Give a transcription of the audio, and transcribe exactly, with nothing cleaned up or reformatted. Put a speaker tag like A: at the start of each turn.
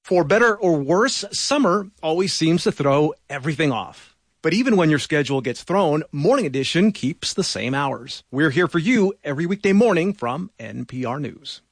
A: For better or worse, summer always seems to throw everything off. But even when your schedule gets thrown, Morning Edition keeps the same hours. We're here for you every weekday morning from N P R News.